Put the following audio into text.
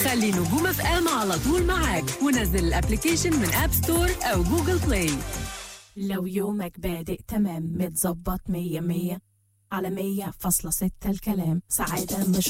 خلي نجوم اف ام على طول معاك ونزل الابليكيشن من اب ستور او جوجل بلاي. لو يومك بادئ تمام متظبط 100 100 على 100.6 الكلام سعادة مش